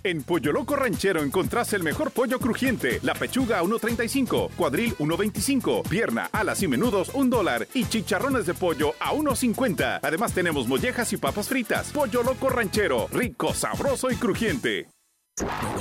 En Pollo Loco Ranchero encontrás el mejor pollo crujiente. La pechuga a $1.35, cuadril $1.25, pierna, alas y menudos $1 y chicharrones de pollo a $1.50. Además tenemos mollejas y papas fritas. Pollo Loco Ranchero, rico, sabroso y crujiente.